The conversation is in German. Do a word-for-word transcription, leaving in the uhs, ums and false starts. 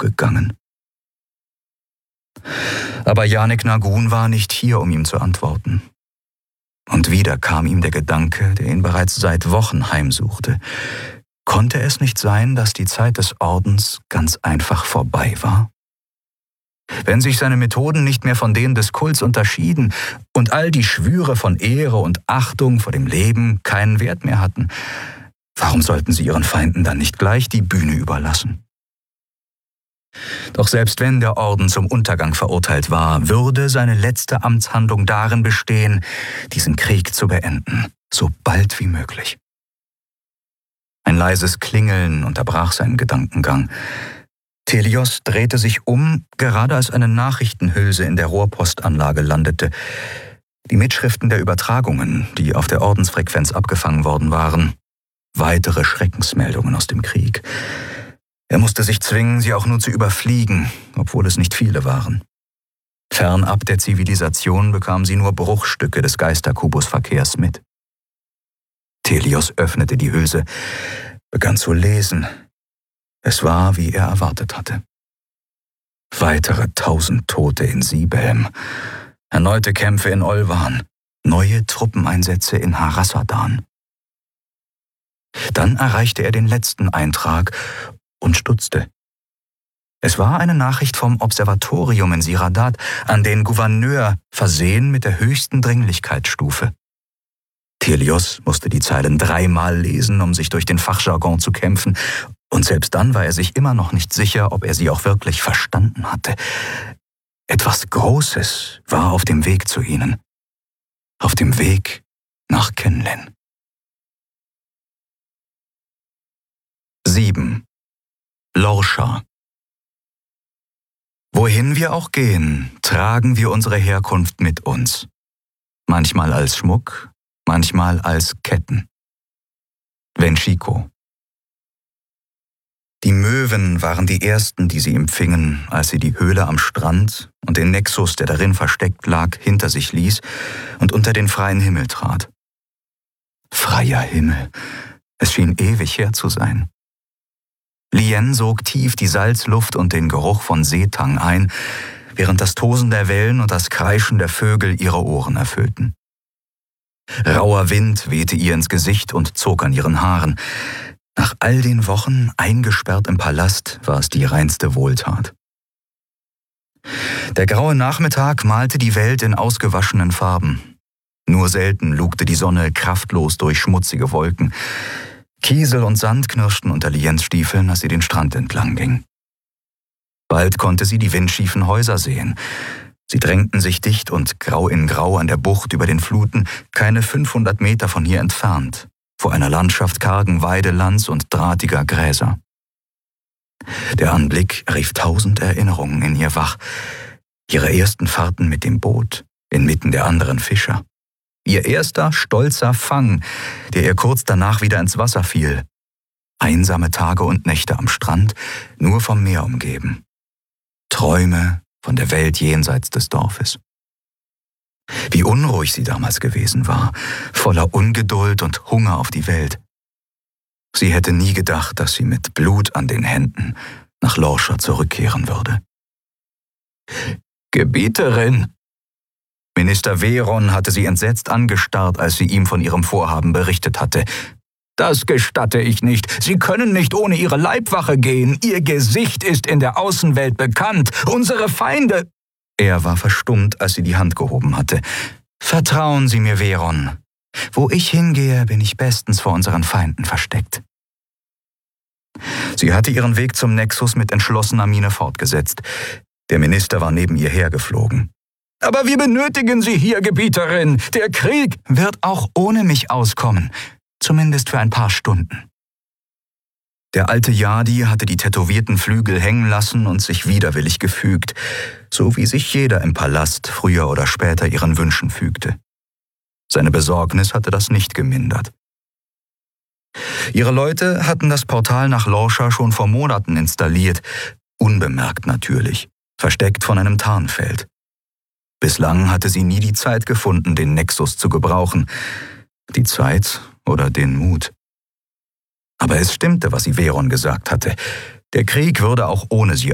gegangen. Aber Janek Nagun war nicht hier, um ihm zu antworten. Und wieder kam ihm der Gedanke, der ihn bereits seit Wochen heimsuchte. Konnte es nicht sein, dass die Zeit des Ordens ganz einfach vorbei war? Wenn sich seine Methoden nicht mehr von denen des Kults unterschieden und all die Schwüre von Ehre und Achtung vor dem Leben keinen Wert mehr hatten, warum sollten sie ihren Feinden dann nicht gleich die Bühne überlassen? Doch selbst wenn der Orden zum Untergang verurteilt war, würde seine letzte Amtshandlung darin bestehen, diesen Krieg zu beenden, so bald wie möglich. Ein leises Klingeln unterbrach seinen Gedankengang. Telios drehte sich um, gerade als eine Nachrichtenhülse in der Rohrpostanlage landete. Die Mitschriften der Übertragungen, die auf der Ordensfrequenz abgefangen worden waren. Weitere Schreckensmeldungen aus dem Krieg. Er musste sich zwingen, sie auch nur zu überfliegen, obwohl es nicht viele waren. Fernab der Zivilisation bekam sie nur Bruchstücke des Geisterkubusverkehrs mit. Telios öffnete die Hülse, begann zu lesen. Es war, wie er erwartet hatte. Weitere tausend Tote in Sibelm, erneute Kämpfe in Olwan, neue Truppeneinsätze in Harasadan. Dann erreichte er den letzten Eintrag und stutzte. Es war eine Nachricht vom Observatorium in Siradat an den Gouverneur, versehen mit der höchsten Dringlichkeitsstufe. Telios musste die Zeilen dreimal lesen, um sich durch den Fachjargon zu kämpfen, und selbst dann war er sich immer noch nicht sicher, ob er sie auch wirklich verstanden hatte. Etwas Großes war auf dem Weg zu ihnen, auf dem Weg nach Kenlen. sieben. Lorscha. Wohin wir auch gehen, tragen wir unsere Herkunft mit uns. Manchmal als Schmuck, manchmal als Ketten. Wenchiko. Die Möwen waren die ersten, die sie empfingen, als sie die Höhle am Strand und den Nexus, der darin versteckt lag, hinter sich ließ und unter den freien Himmel trat. Freier Himmel, es schien ewig her zu sein. Lien sog tief die Salzluft und den Geruch von Seetang ein, während das Tosen der Wellen und das Kreischen der Vögel ihre Ohren erfüllten. Rauer Wind wehte ihr ins Gesicht und zog an ihren Haaren. Nach all den Wochen eingesperrt im Palast war es die reinste Wohltat. Der graue Nachmittag malte die Welt in ausgewaschenen Farben. Nur selten lugte die Sonne kraftlos durch schmutzige Wolken. Kiesel und Sand knirschten unter Liens Stiefeln, als sie den Strand entlang ging. Bald konnte sie die windschiefen Häuser sehen. Sie drängten sich dicht und grau in grau an der Bucht über den Fluten, keine fünfhundert Meter von hier entfernt, vor einer Landschaft kargen Weidelands und drahtiger Gräser. Der Anblick rief tausend Erinnerungen in ihr wach. Ihre ersten Fahrten mit dem Boot, inmitten der anderen Fischer. Ihr erster, stolzer Fang, der ihr kurz danach wieder ins Wasser fiel. Einsame Tage und Nächte am Strand, nur vom Meer umgeben. Träume von der Welt jenseits des Dorfes. Wie unruhig sie damals gewesen war, voller Ungeduld und Hunger auf die Welt. Sie hätte nie gedacht, dass sie mit Blut an den Händen nach Lorscha zurückkehren würde. Gebieterin! Minister Veron hatte sie entsetzt angestarrt, als sie ihm von ihrem Vorhaben berichtet hatte. Das gestatte ich nicht. Sie können nicht ohne Ihre Leibwache gehen. Ihr Gesicht ist in der Außenwelt bekannt. Unsere Feinde... Er war verstummt, als sie die Hand gehoben hatte. Vertrauen Sie mir, Veron. Wo ich hingehe, bin ich bestens vor unseren Feinden versteckt. Sie hatte ihren Weg zum Nexus mit entschlossener Miene fortgesetzt. Der Minister war neben ihr hergeflogen. Aber wir benötigen Sie hier, Gebieterin. Der Krieg wird auch ohne mich auskommen. Zumindest für ein paar Stunden. Der alte Yadi hatte die tätowierten Flügel hängen lassen und sich widerwillig gefügt, so wie sich jeder im Palast früher oder später ihren Wünschen fügte. Seine Besorgnis hatte das nicht gemindert. Ihre Leute hatten das Portal nach Lorscha schon vor Monaten installiert, unbemerkt natürlich, versteckt von einem Tarnfeld. Bislang hatte sie nie die Zeit gefunden, den Nexus zu gebrauchen. Die Zeit oder den Mut. Aber es stimmte, was sie Veron gesagt hatte. Der Krieg würde auch ohne sie